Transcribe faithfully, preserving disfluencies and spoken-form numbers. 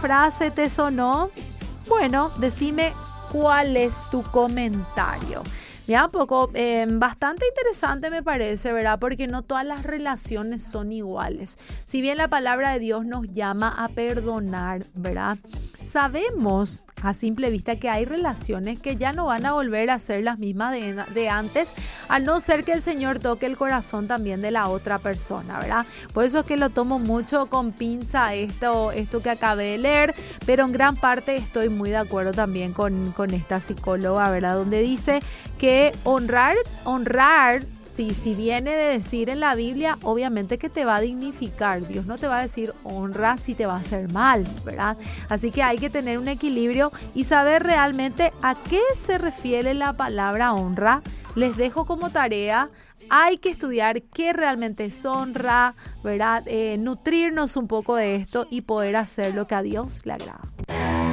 frase te sonó? Bueno, decime cuál es tu comentario. Mira, un poco, eh, bastante interesante me parece, ¿verdad? Porque no todas las relaciones son iguales. Si bien la palabra de Dios nos llama a perdonar, ¿verdad? Sabemos a simple vista que hay relaciones que ya no van a volver a ser las mismas de, de antes, a no ser que el Señor toque el corazón también de la otra persona, ¿verdad? Por eso es que lo tomo mucho con pinza esto, esto que acabé de leer, pero en gran parte estoy muy de acuerdo también con, con esta psicóloga, ¿verdad? Donde dice que honrar, honrar, si, si viene de decir en la Biblia, obviamente que te va a dignificar. Dios no te va a decir honra si te va a hacer mal, ¿verdad? Así que hay que tener un equilibrio y saber realmente a qué se refiere la palabra honra. Les dejo como tarea, hay que estudiar qué realmente es honra, ¿verdad? Eh, nutrirnos un poco de esto y poder hacer lo que a Dios le agrada.